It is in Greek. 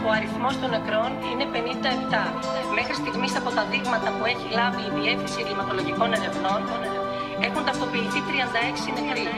ο αριθμός των νεκρών είναι 57. Μέχρι στιγμής από τα δείγματα που έχει λάβει η Διεύθυνση Εγκληματολογικών Ερευνών έχουν ταυτοποιηθεί 36 νεκροί.